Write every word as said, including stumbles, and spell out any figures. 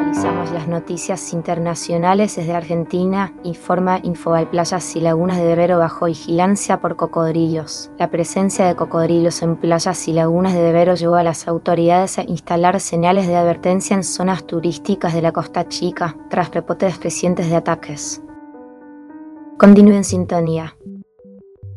Actualizamos las noticias internacionales desde Argentina. Informa Infobae Playas y Lagunas de Bebero bajo vigilancia por cocodrilos. La presencia de cocodrilos en playas y lagunas de Bebero llevó a las autoridades a instalar señales de advertencia en zonas turísticas de la Costa Chica tras reportes crecientes de ataques. Continúe en sintonía.